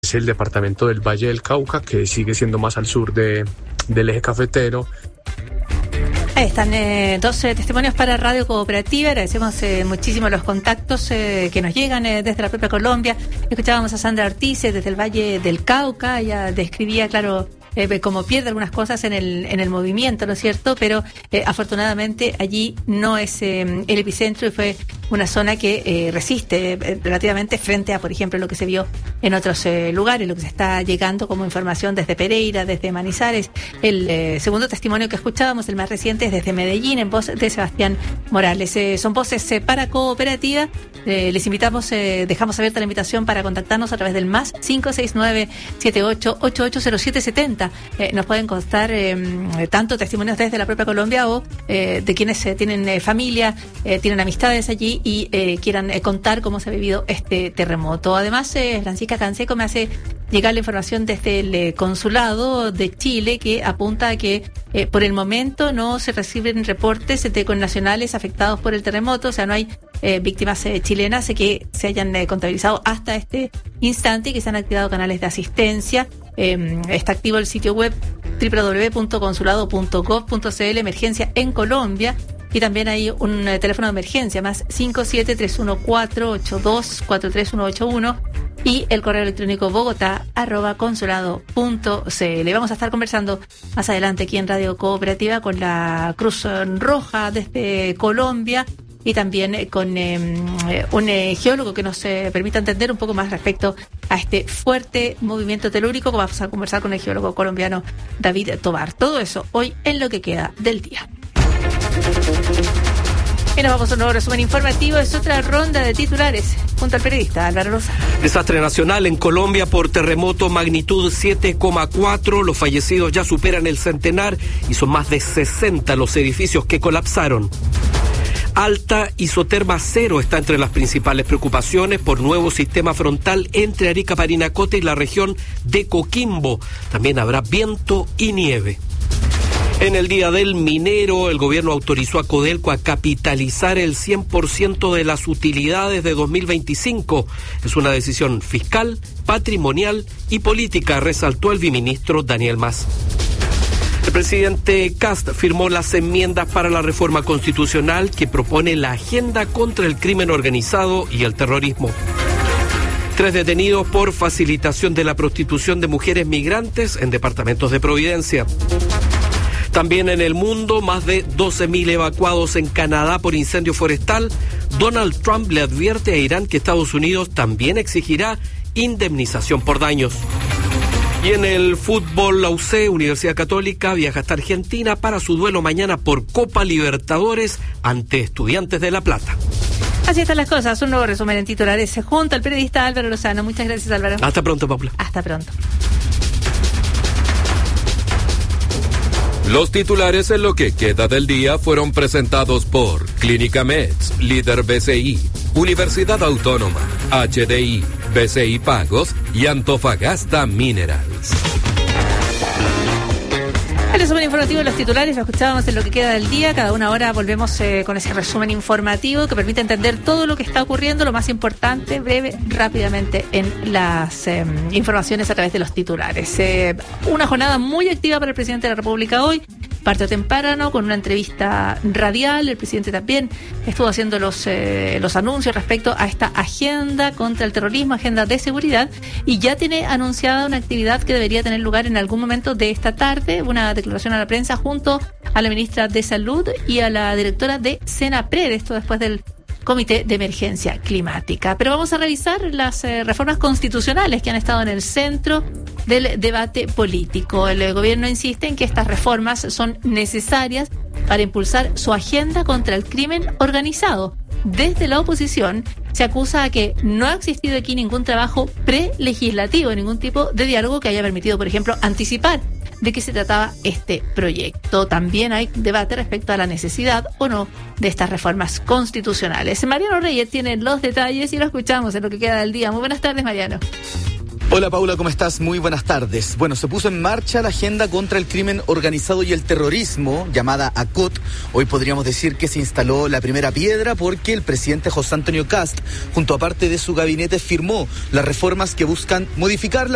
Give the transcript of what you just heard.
Es el departamento del Valle del Cauca, que sigue siendo más al sur del eje cafetero. Ahí están dos testimonios para Radio Cooperativa. Agradecemos muchísimo los contactos que nos llegan desde la propia Colombia. Escuchábamos a Sandra Ortiz desde el Valle del Cauca. Ella describía, claro, como pierde algunas cosas en el movimiento, ¿no es cierto? Pero afortunadamente allí no es el epicentro y fue una zona que resiste relativamente frente a, por ejemplo, lo que se vio en otros lugares, lo que se está llegando como información desde Pereira, desde Manizales. El segundo testimonio que escuchábamos, el más reciente, es desde Medellín, en voz de Sebastián Morales. Son voces para Cooperativa. Les invitamos, dejamos abierta la invitación para contactarnos a través del más 569-78880770. Nos pueden constar tanto testimonios desde la propia Colombia o de quienes tienen familia, tienen amistades allí y quieran contar cómo se ha vivido este terremoto. Además, Francisca Canseco me hace llegar la información desde el Consulado de Chile, que apunta a que por el momento no se reciben reportes de connacionales afectados por el terremoto, o sea, no hay víctimas chilenas que se hayan contabilizado hasta este instante y que se han activado canales de asistencia. Está activo el sitio web www.consulado.gov.cl, emergencia en Colombia, y también hay un teléfono de emergencia, más 57-314-82-43181, y el correo electrónico bogotá@consulado.cl. Vamos a estar conversando más adelante aquí en Radio Cooperativa con la Cruz Roja desde Colombia y también con un geólogo que nos permita entender un poco más respecto a este fuerte movimiento telúrico. Vamos a conversar con el geólogo colombiano David Tobar. Todo eso hoy en lo que queda del día. Y nos vamos a un nuevo resumen informativo. Es otra ronda de titulares junto al periodista Álvaro Lozano. Desastre nacional en Colombia por terremoto magnitud 7,4. Los fallecidos ya superan el centenar y son más de 60 los edificios que colapsaron. Alta isoterma cero está entre las principales preocupaciones por nuevo sistema frontal entre Arica, Parinacota y la región de Coquimbo. También habrá viento y nieve. En el Día del Minero, el gobierno autorizó a Codelco a capitalizar el 100% de las utilidades de 2025. Es una decisión fiscal, patrimonial y política, resaltó el viceministro Daniel Mas. El presidente Kast firmó las enmiendas para la reforma constitucional que propone la agenda contra el crimen organizado y el terrorismo. 3 detenidos por facilitación de la prostitución de mujeres migrantes en departamentos de Providencia. También en el mundo, más de 12.000 evacuados en Canadá por incendio forestal. Donald Trump le advierte a Irán que Estados Unidos también exigirá indemnización por daños. Y en el fútbol, la UC, Universidad Católica, viaja hasta Argentina para su duelo mañana por Copa Libertadores ante Estudiantes de La Plata. Así están las cosas. Un nuevo resumen en titulares junto al periodista Álvaro Lozano. Muchas gracias, Álvaro. Hasta pronto, Paula. Hasta pronto. Los titulares en lo que queda del día fueron presentados por Clínica Meds, Líder BCI, Universidad Autónoma, HDI, BCI Pagos y Antofagasta Minerals. El resumen informativo de los titulares lo escuchábamos en lo que queda del día. Cada una hora volvemos con ese resumen informativo que permite entender todo lo que está ocurriendo, lo más importante, breve, rápidamente en las informaciones a través de los titulares. Una jornada muy activa para el presidente de la República hoy. Partió temprano con una entrevista radial. El presidente también estuvo haciendo los anuncios respecto a esta agenda contra el terrorismo, agenda de seguridad, y ya tiene anunciada una actividad que debería tener lugar en algún momento de esta tarde, una declaración a la prensa junto a la ministra de Salud y a la directora de Senapred, esto después del Comité de Emergencia Climática. Pero vamos a revisar las reformas constitucionales que han estado en el centro del debate político. El gobierno insiste en que estas reformas son necesarias para impulsar su agenda contra el crimen organizado. Desde la oposición se acusa a que no ha existido aquí ningún trabajo prelegislativo, ningún tipo de diálogo que haya permitido, por ejemplo, anticipar de qué se trataba este proyecto. También hay debate respecto a la necesidad o no de estas reformas constitucionales. Mariano Reyes tiene los detalles y lo escuchamos en lo que queda del día. Muy buenas tardes, Mariano. Hola Paula, ¿cómo estás? Muy buenas tardes. Bueno, se puso en marcha la agenda contra el crimen organizado y el terrorismo, llamada ACOT. Hoy podríamos decir que se instaló la primera piedra porque el presidente José Antonio Kast, junto a parte de su gabinete, firmó las reformas que buscan modificar la